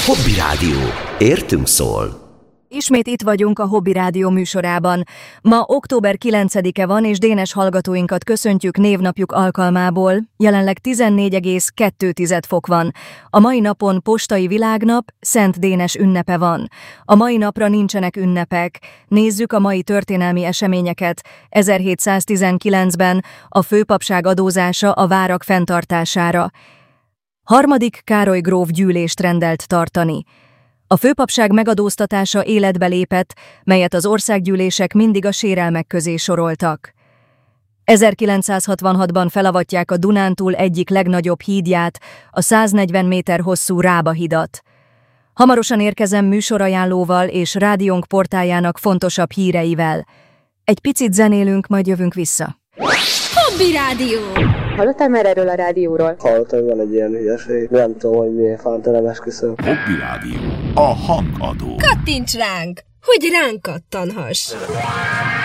Hobby Rádió. Értünk szól. Ismét itt vagyunk a Hobby Rádió műsorában. Ma október 9-e van, és Dénes hallgatóinkat köszöntjük névnapjuk alkalmából. Jelenleg 14,2 fok van. A mai napon postai világnap, Szent Dénes ünnepe van. A mai napra nincsenek ünnepek. Nézzük a mai történelmi eseményeket. 1719-ben a főpapság adózása a várak fenntartására. Harmadik Károly gróf gyűlést rendelt tartani. A főpapság megadóztatása életbe lépett, melyet az országgyűlések mindig a sérelmek közé soroltak. 1966-ban felavatják a Dunántúl egyik legnagyobb hídját, a 140 méter hosszú Rába hidat. Hamarosan érkezem műsorajánlóval és rádiónk portájának fontosabb híreivel. Egy picit zenélünk, majd jövünk vissza. Hobby Rádió! Hallottál már erről a rádióról? Hallottam, hogy van egy ilyen hülyeség. Nem tudom, hogy miért fánt, nem esküszöm. Hobby Rádió. A hangadó. Kattints ránk, hogy ránk kattanhass!